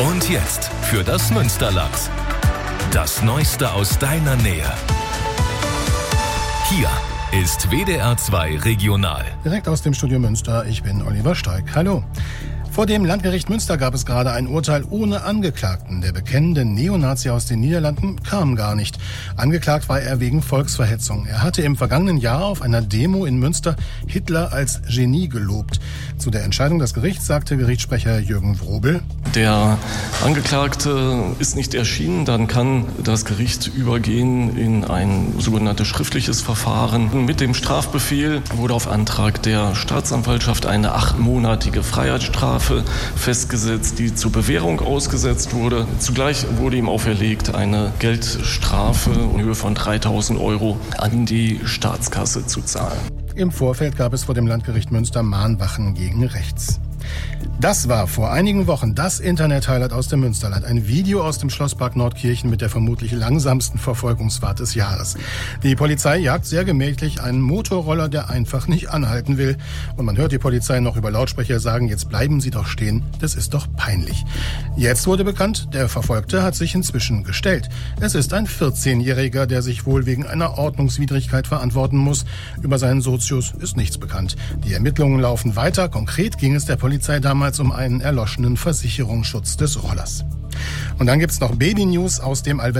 Und jetzt für das Münsterland. Das Neueste aus deiner Nähe. Hier ist WDR 2 Regional. Direkt aus dem Studio Münster, ich bin Oliver Steig. Hallo. Vor dem Landgericht Münster gab es gerade ein Urteil ohne Angeklagten. Der bekennende Neonazi aus den Niederlanden kam gar nicht. Angeklagt war er wegen Volksverhetzung. Er hatte im vergangenen Jahr auf einer Demo in Münster Hitler als Genie gelobt. Zu der Entscheidung des Gerichts sagte Gerichtssprecher Jürgen Wrobel: Der Angeklagte ist nicht erschienen, dann kann das Gericht übergehen in ein sogenanntes schriftliches Verfahren. Mit dem Strafbefehl wurde auf Antrag der Staatsanwaltschaft eine 8-monatige Freiheitsstrafe festgesetzt, die zur Bewährung ausgesetzt wurde. Zugleich wurde ihm auferlegt, eine Geldstrafe in Höhe von 3.000 € an die Staatskasse zu zahlen. Im Vorfeld gab es vor dem Landgericht Münster Mahnwachen gegen rechts. Das war vor einigen Wochen das Internet-Highlight aus dem Münsterland. Ein Video aus dem Schlosspark Nordkirchen mit der vermutlich langsamsten Verfolgungsfahrt des Jahres. Die Polizei jagt sehr gemächlich einen Motorroller, der einfach nicht anhalten will. Und man hört die Polizei noch über Lautsprecher sagen: Jetzt bleiben Sie doch stehen, das ist doch peinlich. Jetzt wurde bekannt, der Verfolgte hat sich inzwischen gestellt. Es ist ein 14-Jähriger, der sich wohl wegen einer Ordnungswidrigkeit verantworten muss. Über seinen Sozius ist nichts bekannt. Die Ermittlungen laufen weiter. Konkret ging es der Polizei damals um einen erloschenen Versicherungsschutz des Rollers. Und dann gibt's noch Baby-News aus dem